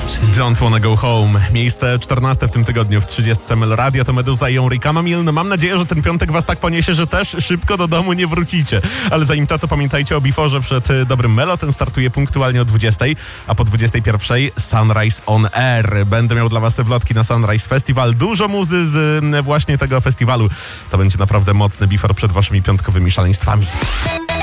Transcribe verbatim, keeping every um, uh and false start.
Don't Wanna Go Home. Miejsce czternaste w tym tygodniu w trzydziestce Melo Radio to Meduza i Enrica Mamil. No mam nadzieję, że ten piątek was tak poniesie, że też szybko do domu nie wrócicie. Ale zanim to, to pamiętajcie o Biforze przed dobrym Melo. Ten startuje punktualnie o dwudziestej, a po dwudziestej pierwszej Sunrise on Air. Będę miał dla was wlotki na Sunrise Festival. Dużo muzy z właśnie tego festiwalu. To będzie naprawdę mocny Bifor przed waszymi piątkowymi szaleństwami.